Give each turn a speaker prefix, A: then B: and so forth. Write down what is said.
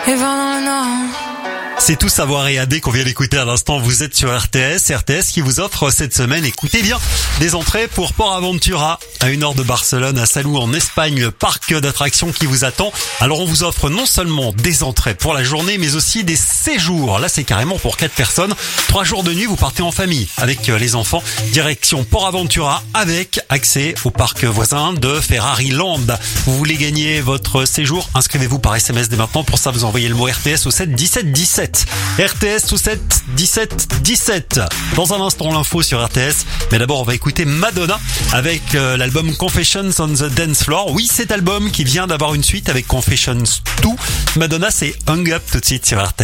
A: Et va dans le nord.
B: C'est Tout savoir et AD qu'on vient d'écouter à l'instant. Vous êtes sur RTS qui vous offre cette semaine, écoutez bien, des entrées pour Port Aventura, à 1 heure de Barcelone, à Salou en Espagne, le parc d'attractions qui vous attend. Alors on vous offre non seulement des entrées pour la journée, mais aussi des séjours. Là c'est carrément pour 4 personnes. 3 jours de nuit, vous partez en famille avec les enfants. Direction Port Aventura avec accès au parc voisin de Ferrari Land. Vous voulez gagner votre séjour? Inscrivez-vous par SMS dès maintenant. Pour ça, vous envoyez le mot RTS au 7 17 17. RTS au 7 17 17. Dans un instant, l'info sur RTS. Mais d'abord, on va écouter Madonna avec l'album Confessions on the Dance Floor. Oui, cet album qui vient d'avoir une suite avec Confessions 2. Madonna, c'est Hung Up tout de suite sur RTS.